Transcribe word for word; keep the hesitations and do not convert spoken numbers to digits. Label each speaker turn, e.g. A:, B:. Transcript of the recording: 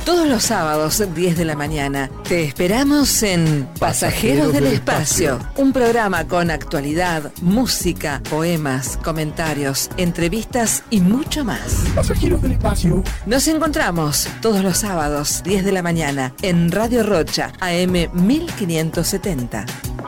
A: Todos los sábados, diez de la mañana, te esperamos en Pasajeros del Espacio, un programa con actualidad, música, poemas, comentarios, entrevistas y mucho más.
B: Pasajeros del Espacio.
A: Nos encontramos todos los sábados, diez de la mañana, en Radio Rocha, A M mil quinientos setenta.